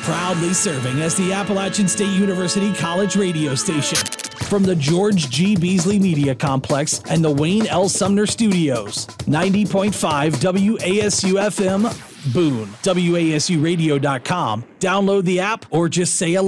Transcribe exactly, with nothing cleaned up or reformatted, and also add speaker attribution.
Speaker 1: Proudly serving as the Appalachian State University College radio station. From the George G. Beasley Media Complex and the Wayne L. Sumner Studios. ninety point five W A S U F M, Boone. W A S U radio dot com. Download the app or just say hello.